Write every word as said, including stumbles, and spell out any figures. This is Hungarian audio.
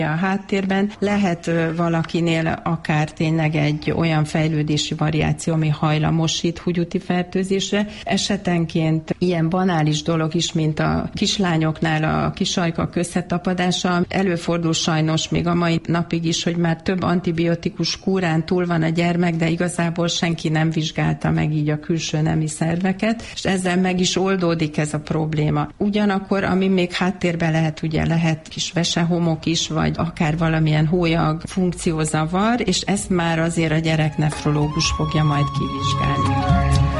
A háttérben lehet valakinél akár tényleg egy olyan fejlődési variáció, ami hajlamosít húgyúti fertőzésre. Esetenként ilyen banális dolog is, mint a kislányoknál a kisajkak összetapadása. Előfordul sajnos még a mai napig is, hogy már több antibiotikus kúrán túl van a gyermek, de igazából senki nem vizsgálta meg így a külső nemi szerveket, és ezzel meg is oldódik ez a probléma. Ugyanakkor, ami még háttérben lehet, ugye lehet kis vesehomok is, vagy akár valamilyen hólyag funkciózavar, és ezt már azért a gyereknefrológus fogja majd kivizsgálni.